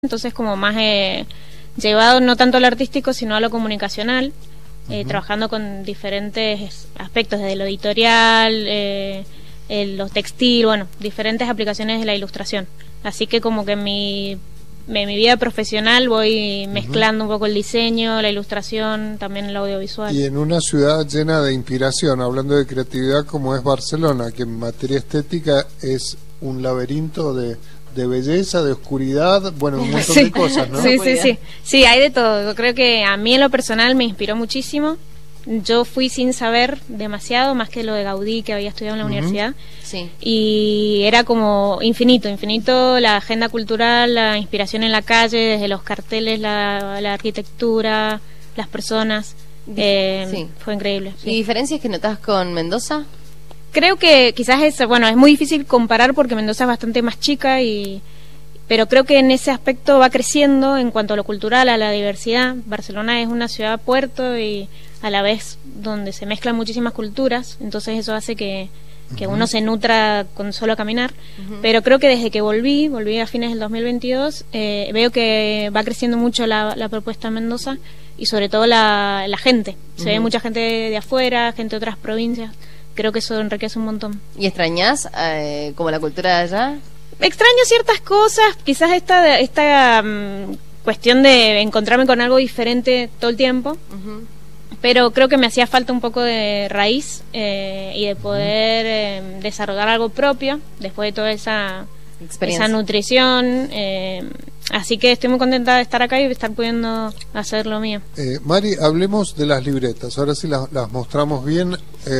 entonces como más llevado no tanto a lo artístico sino a lo comunicacional, trabajando con diferentes aspectos, desde lo editorial, lo textil, bueno, diferentes aplicaciones de la ilustración. Así que como que en mi vida profesional voy mezclando un poco el diseño, la ilustración, también el audiovisual. Y en una ciudad llena de inspiración, hablando de creatividad como es Barcelona, que en materia estética es un laberinto de belleza, de oscuridad, bueno, un montón de cosas, ¿no? Sí, hay de todo. Yo creo que a mí en lo personal me inspiró muchísimo. Yo fui sin saber demasiado, más que lo de Gaudí que había estudiado en la universidad. Sí. Y era como infinito la agenda cultural, la inspiración en la calle, desde los carteles, la arquitectura, las personas. Fue increíble. ¿Y diferencias que notas con Mendoza? Creo que quizás es muy difícil comparar porque Mendoza es bastante más chica, pero creo que en ese aspecto va creciendo en cuanto a lo cultural, a la diversidad. Barcelona es una ciudad puerto y a la vez donde se mezclan muchísimas culturas, entonces eso hace que uno se nutra con solo caminar. Pero creo que desde que volví a fines del 2022, veo que va creciendo mucho la propuesta en Mendoza y sobre todo la gente. Se ve mucha gente de afuera, gente de otras provincias. Creo que eso enriquece un montón. ¿Y extrañás como la cultura de allá? Extraño ciertas cosas, quizás esta cuestión de encontrarme con algo diferente todo el tiempo, pero creo que me hacía falta un poco de raíz y de poder desarrollar algo propio después de toda esa nutrición. Así que estoy muy contenta de estar acá y de estar pudiendo hacer lo mío. Mari, hablemos de las libretas. Ahora sí las mostramos bien,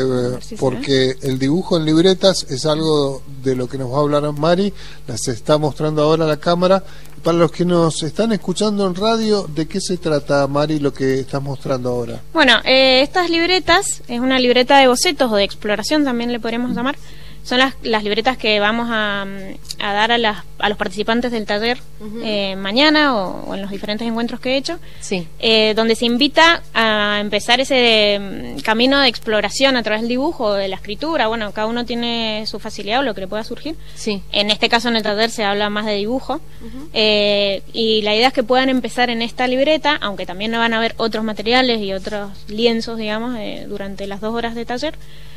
porque el dibujo en libretas es algo de lo que nos va a hablar Mari. Las está mostrando ahora a la cámara. Para los que nos están escuchando en radio, ¿de qué se trata, Mari, lo que estás mostrando ahora? Bueno, estas libretas, es una libreta de bocetos o de exploración, también le podríamos llamar. Son las libretas que vamos a dar a los participantes del taller mañana o en los diferentes encuentros que he hecho, donde se invita a empezar ese camino de exploración a través del dibujo o de la escritura. Bueno, cada uno tiene su facilidad o lo que le pueda surgir. En este caso, en el taller se habla más de dibujo, y la idea es que puedan empezar en esta libreta, aunque también van a haber otros materiales y otros lienzos, digamos, durante las 2 horas de taller,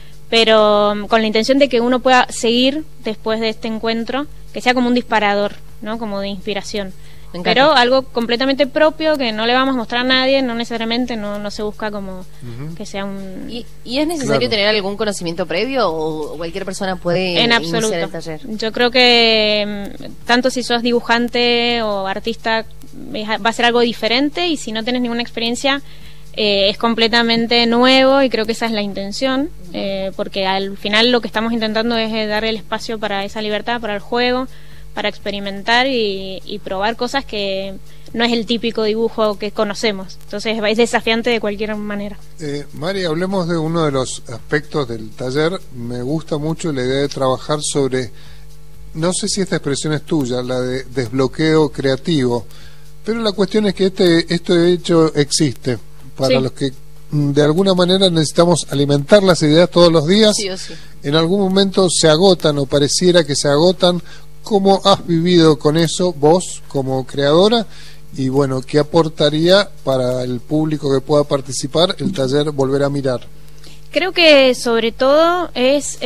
pero con la intención de que uno pueda seguir después de este encuentro, que sea como un disparador, ¿no? Como de inspiración. Pero algo completamente propio que no le vamos a mostrar a nadie, no necesariamente, no se busca como que sea un... ¿Y es necesario tener algún conocimiento previo o cualquier persona puede en absoluto iniciar el taller? Yo creo que tanto si sos dibujante o artista va a ser algo diferente, y si no tenés ninguna experiencia es completamente nuevo, y creo que esa es la intención, porque al final lo que estamos intentando es dar el espacio para esa libertad, para el juego, para experimentar y probar cosas que no es el típico dibujo que conocemos. Entonces es desafiante de cualquier manera. Mari, hablemos de uno de los aspectos del taller. Me gusta mucho la idea de trabajar sobre, no sé si esta expresión es tuya, la de desbloqueo creativo, pero la cuestión es que este hecho existe para los que de alguna manera necesitamos alimentar las ideas todos los días. Sí o sí. En algún momento se agotan o pareciera que se agotan. ¿Cómo has vivido con eso vos como creadora? Y bueno, ¿qué aportaría para el público que pueda participar el taller Volver a Mirar? Creo que sobre todo es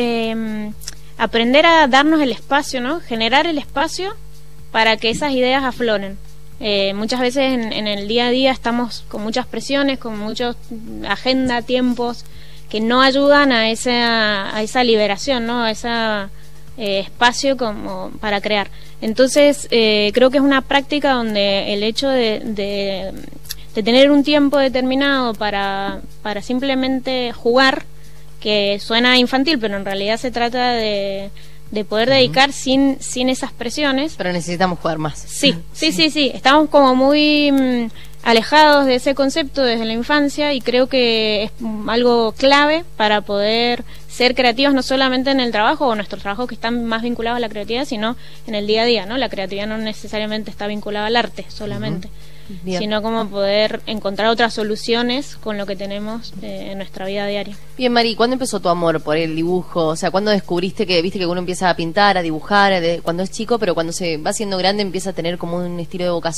aprender a darnos el espacio, ¿no? Generar el espacio para que esas ideas afloren. Muchas veces en el día a día estamos con muchas presiones, con muchos agenda, tiempos que no ayudan a esa liberación, ¿no? A ese espacio como para crear. Entonces creo que es una práctica donde el hecho de tener un tiempo determinado para simplemente jugar, que suena infantil, pero en realidad se trata de poder dedicar sin esas presiones. Pero necesitamos jugar más. Sí. Estamos como muy alejados de ese concepto desde la infancia, y creo que es algo clave para poder ser creativos no solamente en el trabajo o nuestros trabajos que están más vinculados a la creatividad, sino en el día a día, ¿no? La creatividad no necesariamente está vinculada al arte solamente, sino como poder encontrar otras soluciones con lo que tenemos en nuestra vida diaria. Bien, Mari, ¿cuándo empezó tu amor por el dibujo? O sea, ¿cuándo descubriste que, viste que uno empieza a pintar, a dibujar, cuando es chico, pero cuando se va haciendo grande empieza a tener como un estilo de vocación?